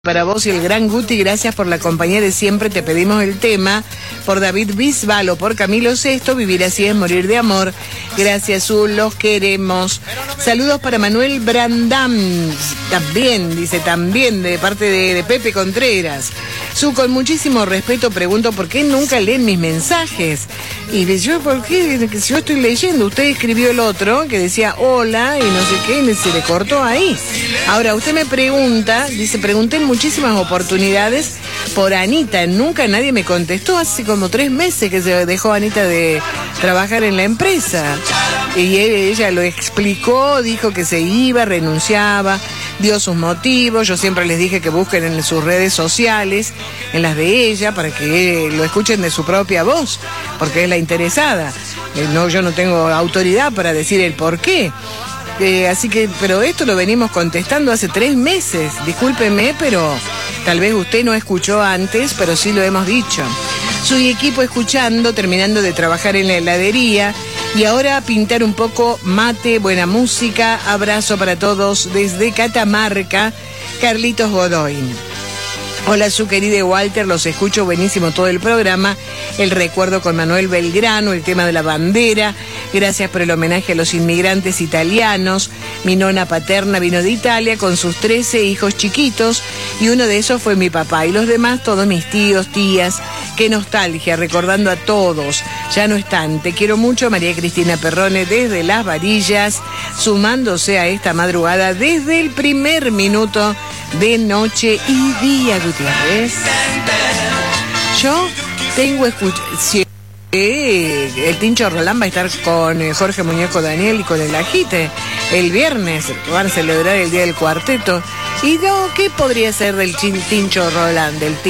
Para vos y el gran Guti, gracias por la compañía de siempre, te pedimos el tema, por David Bisbal o por Camilo Sesto, Vivir así es morir de amor, gracias Zul, los queremos. Saludos para Manuel Brandam, también, dice también, de parte de Pepe Contreras. Su, con muchísimo respeto pregunto por qué nunca leen mis mensajes. Y yo, ¿por qué? Si yo estoy leyendo, usted escribió el otro que decía hola y no sé qué, y se le cortó ahí. Ahora, usted me pregunta, dice, pregunté en muchísimas oportunidades por Anita, nunca nadie me contestó, hace como 3 meses que se dejó Anita de trabajar en la empresa. Y ella lo explicó, dijo que se iba, renunciaba, dio sus motivos. Yo siempre les dije que busquen en sus redes sociales, en las de ella, para que lo escuchen de su propia voz, porque es la interesada. Yo no tengo autoridad para decir el por qué. Así que, pero esto lo venimos contestando hace 3 meses. Discúlpeme, pero tal vez usted no escuchó antes, pero sí lo hemos dicho. Su equipo escuchando, terminando de trabajar en la heladería. Y ahora pintar un poco mate, buena música. Abrazo para todos desde Catamarca, Carlitos Godoy. Hola, su querida Walter, los escucho, buenísimo todo el programa. El recuerdo con Manuel Belgrano, el tema de la bandera. Gracias por el homenaje a los inmigrantes italianos. Mi nona paterna vino de Italia con sus 13 hijos chiquitos y uno de esos fue mi papá. Y los demás, todos mis tíos, tías. Qué nostalgia, recordando a todos. Ya no están. Te quiero mucho, María Cristina Perrone, desde Las Varillas, sumándose a esta madrugada desde el primer minuto de Noche y Día, Gutiérrez. Yo tengo el Tincho Roland va a estar con Jorge Muñeco Daniel y con el Agite el viernes, van a celebrar el Día del Cuarteto. ¿Y no, qué podría ser del Tincho Roland, del